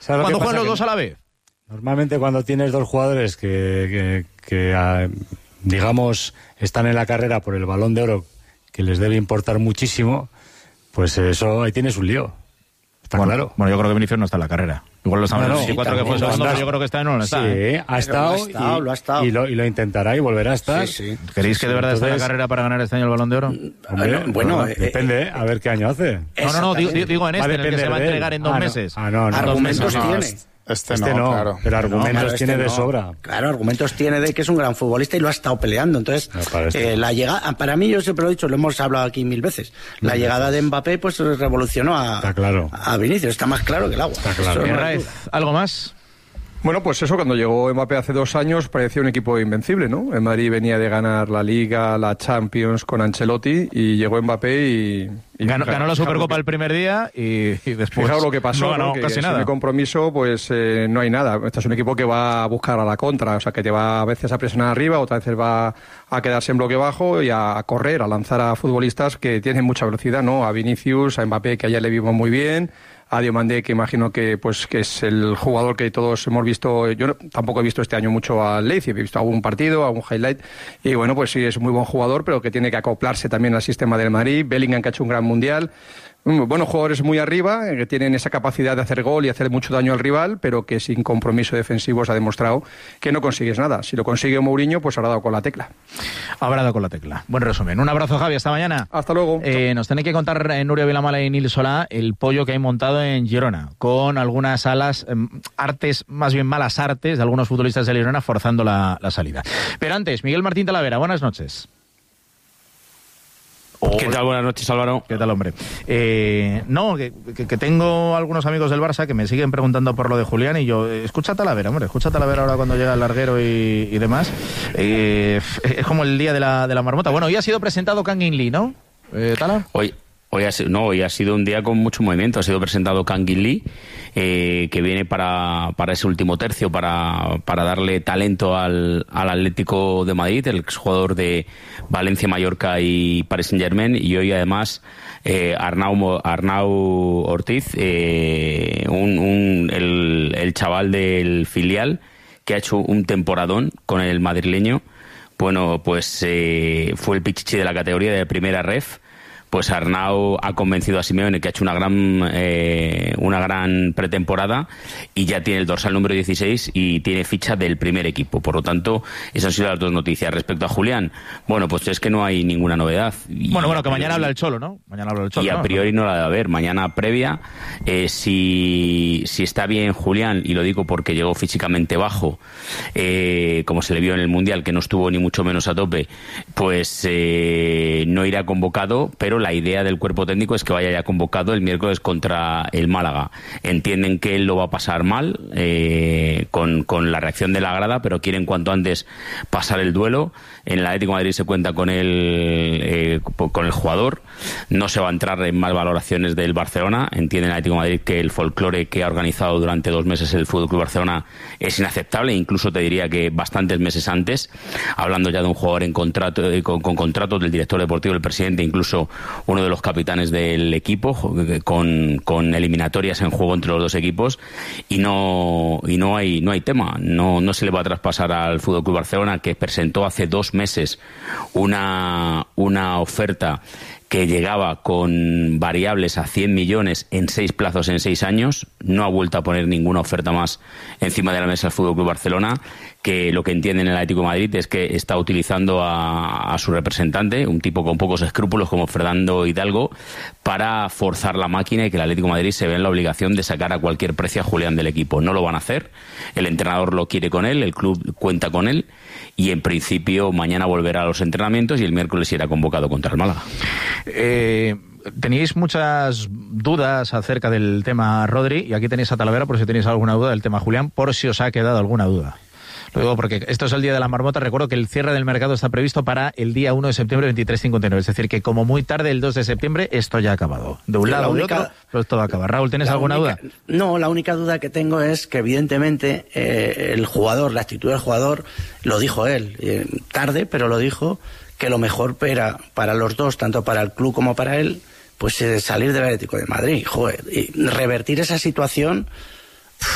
Cuando juegan los dos a la vez. Normalmente cuando tienes dos jugadores que digamos, están en la carrera por el Balón de Oro, que les debe importar muchísimo, pues eso, ahí tienes un lío. Está claro. Bueno, yo creo que Vinicius no está en la carrera. Igual lo está en el 24 que fue segundo, pero yo creo que está en no está. Sí, ha estado y lo intentará y volverá a estar. Sí. ¿Queréis que de verdad esté en la carrera para ganar este año el Balón de Oro? Hombre, bueno, depende, a ver qué año hace. No, digo en este, en el que se va a entregar en 2 meses. No. Argumentos tiene. Este no, claro. Pero argumentos tiene de sobra. Claro, argumentos tiene de que es un gran futbolista y lo ha estado peleando. Entonces, la llegada, para mí, yo siempre lo he dicho, lo hemos hablado aquí 1000 veces, la llegada de Mbappé pues revolucionó a Vinicius, está más claro que el agua. Está claro. ¿Algo más? Bueno, pues eso, cuando llegó Mbappé hace 2 años parecía un equipo invencible, ¿no? El Madrid venía de ganar la Liga, la Champions con Ancelotti y llegó Mbappé y ganó la Supercopa el primer día y después... Fijaos lo que pasó, no ganó que casi nada. Sin el compromiso, pues no hay nada. Este es un equipo que va a buscar a la contra, o sea, que te va a veces a presionar arriba, otras veces va a quedarse en bloque bajo y a correr, a lanzar a futbolistas que tienen mucha velocidad, ¿no? A Vinicius, a Mbappé, que ayer le vimos muy bien, a Diomandé, que imagino que es el jugador que todos hemos visto. Yo tampoco he visto este año mucho al Leipzig, he visto algún partido, algún highlight, y bueno, pues sí, es un muy buen jugador, pero que tiene que acoplarse también al sistema del Madrid. Bellingham, que ha hecho un gran mundial. Buenos jugadores muy arriba, que tienen esa capacidad de hacer gol y hacer mucho daño al rival, pero que sin compromiso defensivo se ha demostrado que no consigues nada. Si lo consigue Mourinho, pues habrá dado con la tecla. Habrá dado con la tecla. Buen resumen. Un abrazo, Javi. Hasta mañana. Hasta luego. Nos tenéis que contar, Nuria Vilamala y Nil Solá, el pollo que hay montado en Girona, con algunas artes, más bien malas artes, de algunos futbolistas de Girona forzando la salida. Pero antes, Miguel Martín Talavera, buenas noches. ¿Qué tal? Buenas noches, Álvaro. ¿Qué tal, hombre? Que tengo algunos amigos del Barça que me siguen preguntando por lo de Julián y yo, escucha Talavera, hombre, escucha Talavera ahora cuando llega el larguero y demás. Es como el día de la marmota. Bueno, hoy ha sido presentado Kangin Lee, ¿no? ¿Tala? Hoy ha sido un día con mucho movimiento. Ha sido presentado Kangin Lee, que viene para ese último tercio, para darle talento al Atlético de Madrid, el exjugador de Valencia, Mallorca y Paris Saint-Germain. Y hoy además Arnau Ortiz, el chaval del filial, que ha hecho un temporadón con el madrileño. Bueno, pues fue el pichichi de la categoría de primera ref. Pues Arnau ha convencido a Simeone, que ha hecho una gran pretemporada y ya tiene el dorsal número 16 y tiene ficha del primer equipo. Por lo tanto, esas han sido las dos noticias. Respecto a Julián, bueno, pues es que no hay ninguna novedad. Bueno, que mañana habla el Cholo, ¿no? Mañana habla el Cholo. Y a priori no la debe haber. Mañana previa, si está bien Julián, y lo digo porque llegó físicamente bajo, como se le vio en el Mundial, que no estuvo ni mucho menos a tope, pues no irá convocado, pero la idea del cuerpo técnico es que vaya ya convocado el miércoles contra el Málaga. Entienden que él lo va a pasar mal con la reacción de la grada, pero quieren cuanto antes pasar el duelo. En el Atlético de Madrid se cuenta con el jugador. No se va a entrar en más valoraciones del Barcelona. Entiende el Atlético de Madrid que el folclore que ha organizado durante 2 meses el FC Barcelona es inaceptable, incluso te diría que bastantes meses antes, hablando ya de un jugador en contrato, con contrato del director deportivo, el presidente, incluso uno de los capitanes del equipo, con eliminatorias en juego entre los dos equipos, y no hay tema. No se le va a traspasar al FC Barcelona, que presentó hace 2 meses una oferta que llegaba con variables a 100 millones en 6 plazos en 6 años. No ha vuelto a poner ninguna oferta más encima de la mesa el FC Barcelona, que lo que entiende en el Atlético de Madrid es que está utilizando a su representante, un tipo con pocos escrúpulos como Fernando Hidalgo, para forzar la máquina y que el Atlético de Madrid se ve en la obligación de sacar a cualquier precio a Julián del equipo. No lo van a hacer, el entrenador lo quiere con él, el club cuenta con él, y en principio mañana volverá a los entrenamientos y el miércoles irá convocado contra el Málaga. Teníais muchas dudas acerca del tema Rodri, y aquí tenéis a Talavera por si tenéis alguna duda del tema Julián, por si os ha quedado alguna duda. Lo digo porque esto es el día de la marmota. Recuerdo que el cierre del mercado está previsto para el día 1 de septiembre 23:59. Es decir, que como muy tarde, el 2 de septiembre, esto ya ha acabado. De un lado o de otro, pero todo acaba. Raúl, ¿tienes alguna duda? No, la única duda que tengo es que evidentemente el jugador, la actitud del jugador, lo dijo él, tarde, pero lo dijo, que lo mejor para los dos, tanto para el club como para él, pues salir del Atlético de Madrid. Joder, y revertir esa situación